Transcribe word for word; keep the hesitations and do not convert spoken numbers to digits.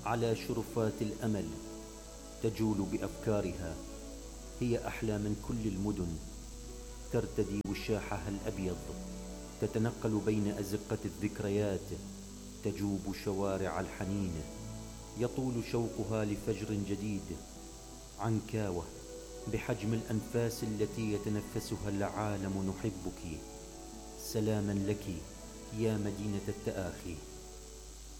على شرفات الأمل تجول بأفكارها. هي أحلى من كل المدن، ترتدي وشاحها الأبيض، تتنقل بين أزقة الذكريات، تجوب شوارع الحنين. يطول شوقها لفجر جديد. عنكاوة بحجم الأنفاس التي يتنفسها العالم، نحبك. سلاما لك يا مدينة التآخي.